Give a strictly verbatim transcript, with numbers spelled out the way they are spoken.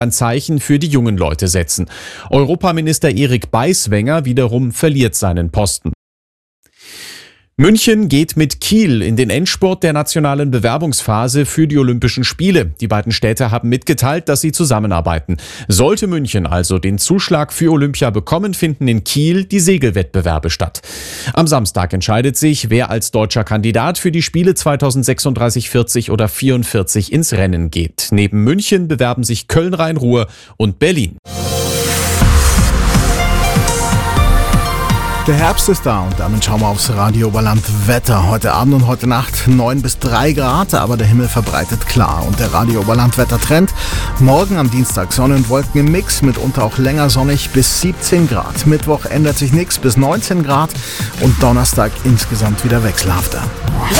ein Zeichen für die jungen Leute setzen. Europaminister Erik Beiswenger wiederum verliert seinen Posten. München geht mit Kiel in den Endspurt der nationalen Bewerbungsphase für die Olympischen Spiele. Die beiden Städte haben mitgeteilt, dass sie zusammenarbeiten. Sollte München also den Zuschlag für Olympia bekommen, finden in Kiel die Segelwettbewerbe statt. Am Samstag entscheidet sich, wer als deutscher Kandidat für die Spiele zweitausendsechsunddreißig, vierzig oder vierundvierzig ins Rennen geht. Neben München bewerben sich Köln, Rhein-Ruhr und Berlin. Der Herbst ist da und damit schauen wir aufs Radio Oberland Wetter. Heute Abend und heute Nacht neun bis drei Grad, aber der Himmel verbreitet klar. Und der Radio Oberland Wettertrend: morgen am Dienstag Sonne und Wolken im Mix, mitunter auch länger sonnig bis siebzehn Grad. Mittwoch ändert sich nichts bis neunzehn Grad und Donnerstag insgesamt wieder wechselhafter.